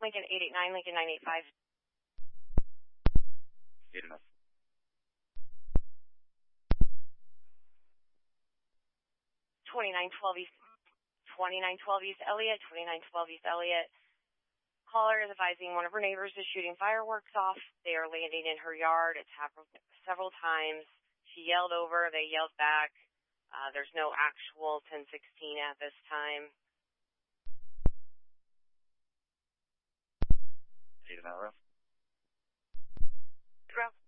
Lincoln 889, Lincoln 985. 8 enough. 2912 East, 2912 East Elliott, 2912 East Elliott. Caller is advising one of her neighbors is shooting fireworks off. They are landing in her yard. It's happened several times. She yelled over. They yelled back. There's no actual 1016 at this time. 8 an hour. Rough.